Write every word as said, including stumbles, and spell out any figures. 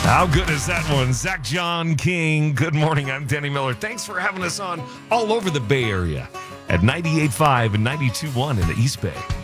How good is that one? Zach John King. Good morning. I'm Danny Miller. Thanks for having us on all over the Bay Area at ninety-eight point five and ninety-two point one in the East Bay.